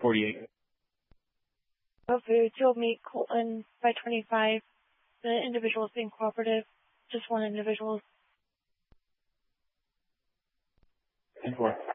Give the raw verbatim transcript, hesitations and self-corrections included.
forty-eight. Okay, Joe Meet Colton by twenty-five. The individual is being cooperative. Just one individual. ten four.